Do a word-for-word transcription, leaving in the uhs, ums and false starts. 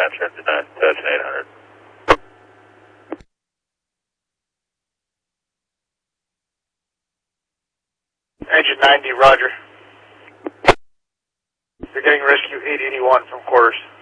Engine nine, touch eight hundred. Engine ninety, roger. You're getting rescue eight eighty-one from quarters.